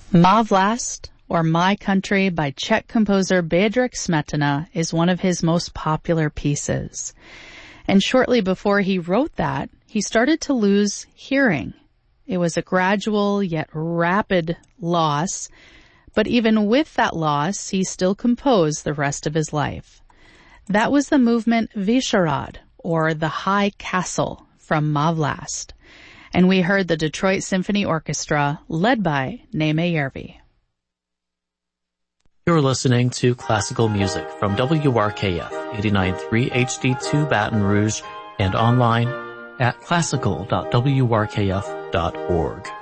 Ma Vlast, or My Country by Czech composer Bedřich Smetana, is one of his most popular pieces. And shortly before he wrote that, he started to lose hearing. It was a gradual yet rapid loss, but even with that loss, he still composed the rest of his life. That was the movement Vyšehrad, or the High Castle, from Ma Vlast. And we heard the Detroit Symphony Orchestra, led by Németh Järvi. You're listening to classical music from WRKF 89.3 HD2 Baton Rouge and online at classical.wrkf.org.